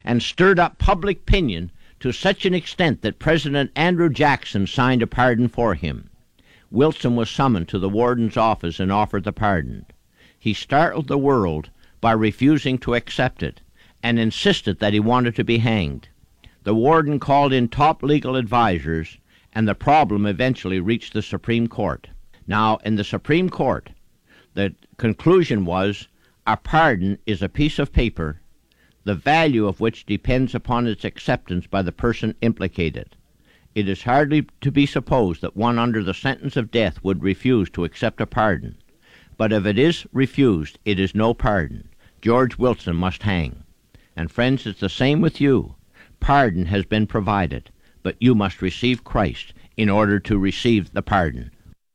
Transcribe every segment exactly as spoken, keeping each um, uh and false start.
and stirred up public opinion to such an extent that President Andrew Jackson signed a pardon for him. Wilson was summoned to the warden's office and offered the pardon. He startled the world by refusing to accept it and insisted that he wanted to be hanged. The warden called in top legal advisers, and the problem eventually reached the Supreme Court. Now, in the Supreme Court, the conclusion was a pardon is a piece of paper, the value of which depends upon its acceptance by the person implicated. It is hardly to be supposed that one under the sentence of death would refuse to accept a pardon. But if it is refused, it is no pardon. George Wilson must hang. And friends, it's the same with you. Pardon has been provided, but you must receive Christ in order to receive the pardon.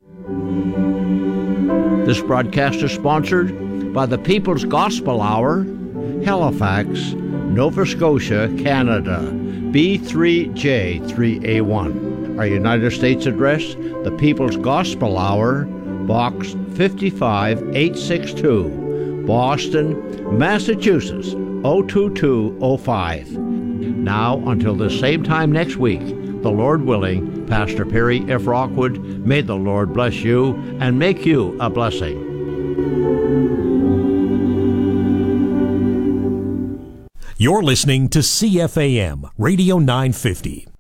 This broadcast is sponsored by the People's Gospel Hour, Halifax, Nova Scotia, Canada, B three J three A one. Our United States address, the People's Gospel Hour, Box fifty-five eight sixty-two, Boston, Massachusetts, zero two two zero five. Now, until the same time next week, the Lord willing, Pastor Perry F. Rockwood, may the Lord bless you and make you a blessing. You're listening to C F A M Radio nine fifty.